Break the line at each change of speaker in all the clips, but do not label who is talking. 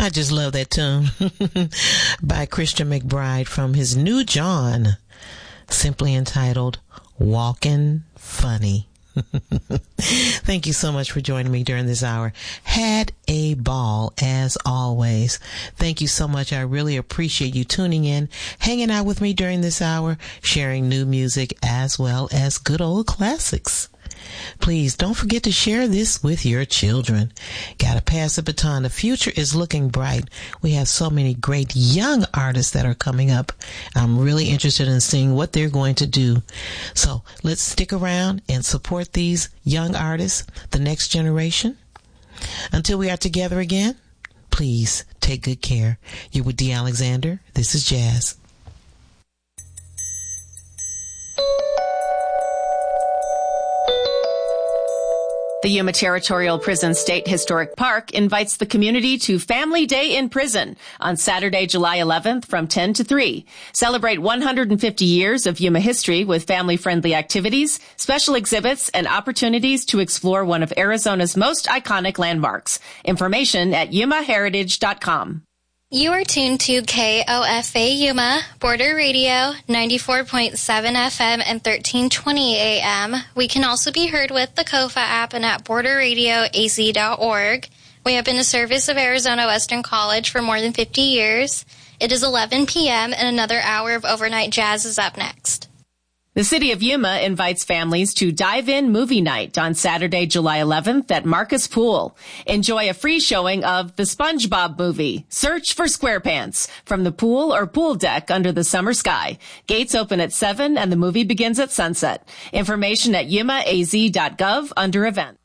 I just love that tune by Christian McBride from his new John, simply entitled Walkin' Funny. Thank you so much for joining me during this hour. Had a ball as always. Thank you so much. I really appreciate you tuning in, hanging out with me during this hour, sharing new music as well as good old classics. Please don't forget to share this with your children. Gotta pass the baton. The future is looking bright. We have so many great young artists that are coming up. I'm really interested in seeing what they're going to do. So let's stick around and support these young artists, the next generation. Until we are together again, please take good care. You're with Dee Alexander. This is Jazz.
The Yuma Territorial Prison State Historic Park invites the community to Family Day in Prison on Saturday, July 11th from 10 to 3. Celebrate 150 years of Yuma history with family-friendly activities, special exhibits, and opportunities to explore one of Arizona's most iconic landmarks. Information at yumaheritage.com.
You are tuned to KOFA Yuma, Border Radio, 94.7 FM and 1320 AM. We can also be heard with the KOFA app and at borderradioaz.org. We have been a service of Arizona Western College for more than 50 years. It is 11 p.m. and another hour of overnight jazz is up next.
The City of Yuma invites families to Dive In Movie Night on Saturday, July 11th at Marcus Pool. Enjoy a free showing of The SpongeBob Movie, Search for SquarePants, from the pool or pool deck under the summer sky. Gates open at 7 and the movie begins at sunset. Information at yumaz.gov under event.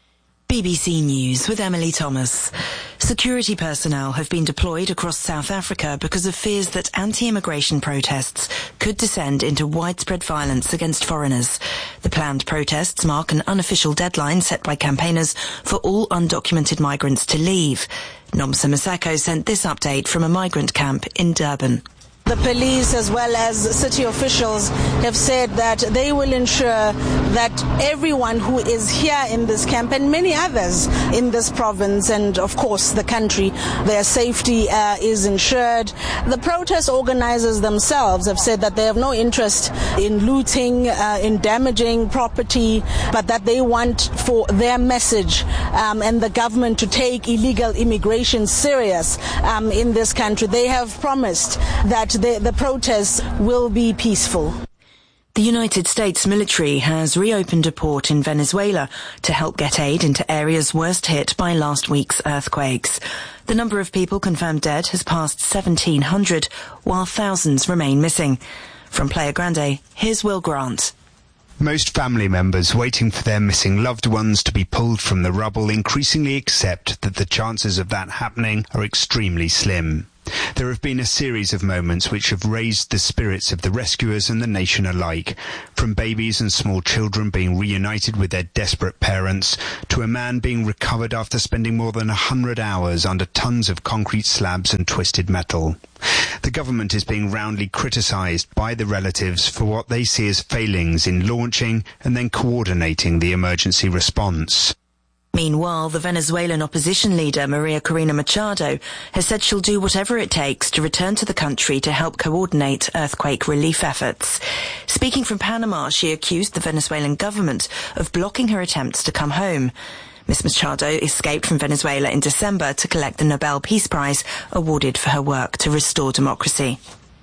BBC News with Emily Thomas. Security personnel have been deployed across South Africa because of fears that anti-immigration protests could descend into widespread violence against foreigners. The planned protests mark an unofficial deadline set by campaigners for all undocumented migrants to leave. Nomsa Maseko sent this update from a migrant camp in Durban.
The police as well as city officials have said that they will ensure that everyone who is here in this camp and many others in this province and of course the country, their safety is ensured. The protest organizers themselves have said that they have no interest in looting, in damaging property, but that they want for their message and the government to take illegal immigration serious in this country. They have promised that the protests will be peaceful.
The United States military has reopened a port in Venezuela to help get aid into areas worst hit by last week's earthquakes. The number of people confirmed dead has passed 1,700, while thousands remain missing. From Playa Grande, here's Will Grant.
Most family members waiting for their missing loved ones to be pulled from the rubble increasingly accept that the chances of that happening are extremely slim. There have been a series of moments which have raised the spirits of the rescuers and the nation alike, from babies and small children being reunited with their desperate parents, to a man being recovered after spending more than 100 hours under tons of concrete slabs and twisted metal. The government is being roundly criticised by the relatives for what they see as failings in launching and then coordinating the emergency response.
Meanwhile, the Venezuelan opposition leader, Maria Corina Machado, has said she'll do whatever it takes to return to the country to help coordinate earthquake relief efforts. Speaking from Panama, she accused the Venezuelan government of blocking her attempts to come home. Ms. Machado escaped from Venezuela in December to collect the Nobel Peace Prize awarded for her work to restore democracy.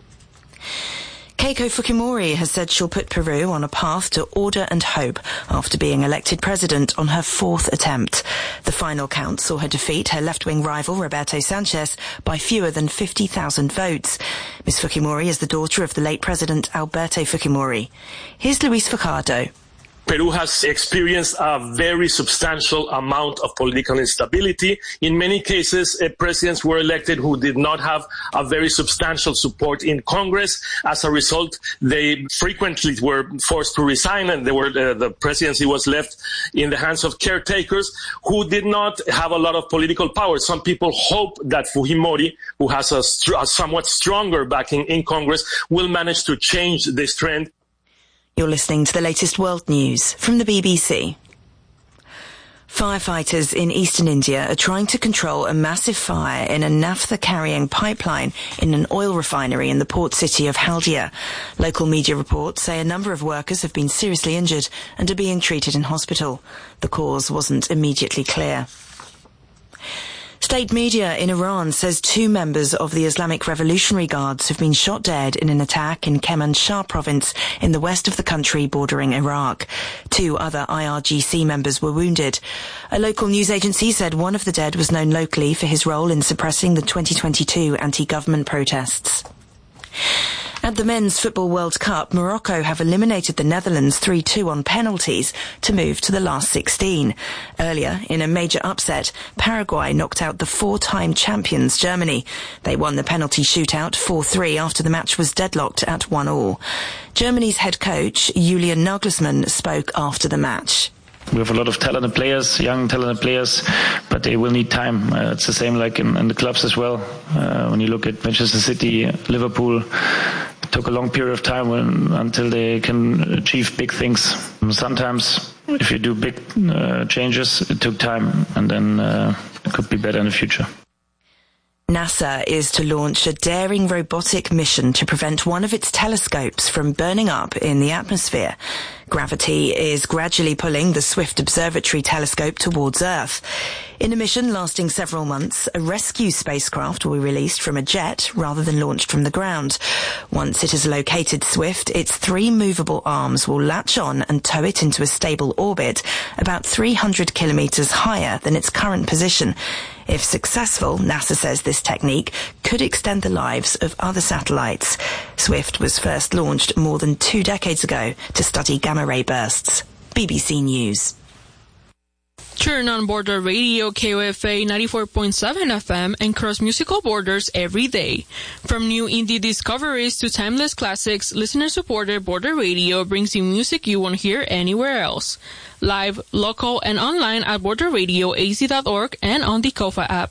Keiko Fujimori has said she'll put Peru on a path to order and hope after being elected president on her fourth attempt. The final count saw her defeat her left-wing rival Roberto Sanchez by fewer than 50,000 votes. Ms. Fujimori is the daughter of the late president Alberto Fujimori. Here's Luis Fajardo.
Peru has experienced a very substantial amount of political instability. In many cases, presidents were elected who did not have a very substantial support in Congress. As a result, they frequently were forced to resign, and the presidency was left in the hands of caretakers who did not have a lot of political power. Some people hope that Fujimori, who has a somewhat stronger backing in Congress, will manage to change this trend.
You're listening to the latest world news from the BBC. Firefighters in eastern India are trying to control a massive fire in a naphtha-carrying pipeline in an oil refinery in the port city of Haldia. Local media reports say a number of workers have been seriously injured and are being treated in hospital. The cause wasn't immediately clear. State media in Iran says 2 members of the Islamic Revolutionary Guards have been shot dead in an attack in Kermanshah province in the west of the country bordering Iraq. 2 other IRGC members were wounded. A local news agency said one of the dead was known locally for his role in suppressing the 2022 anti-government protests. At the Men's Football World Cup, Morocco have eliminated the Netherlands 3-2 on penalties to move to the last 16. Earlier, in a major upset, Paraguay knocked out the 4-time champions Germany. They won the penalty shootout 4-3 after the match was deadlocked at 1-1. Germany's head coach, Julian Nagelsmann, spoke after the match.
We have a lot of talented players, young talented players, but they will need time. It's the same like in the clubs as well. When you look at Manchester City, Liverpool, it took a long period of time until they can achieve big things. Sometimes if you do big changes, it took time, and then it could be better in the future.
NASA is to launch a daring robotic mission to prevent one of its telescopes from burning up in the atmosphere. Gravity is gradually pulling the Swift Observatory telescope towards Earth. In a mission lasting several months, a rescue spacecraft will be released from a jet rather than launched from the ground. Once it has located Swift, its 3 movable arms will latch on and tow it into a stable orbit about 300 kilometers higher than its current position. If successful, NASA says this technique could extend the lives of other satellites. Swift was first launched more than 2 decades ago to study gamma-ray bursts. BBC News.
Turn on Border Radio KOFA 94.7 FM and cross musical borders every day. From new indie discoveries to timeless classics, listener-supported Border Radio brings you music you won't hear anywhere else. Live, local, and online at borderradioaz.org and on the KOFA app.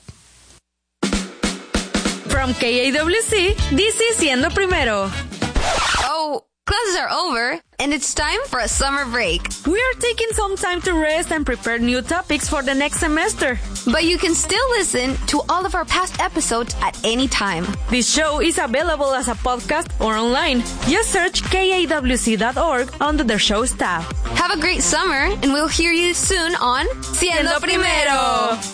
From KAWC, this is Siendo Primero.
Oh, classes are over, and it's time for a summer break.
We are taking some time to rest and prepare new topics for the next semester.
But you can still listen to all of our past episodes at any time.
This show is available as a podcast or online. Just search KAWC.org under the show's tab.
Have a great summer, and we'll hear you soon on Siendo Primero.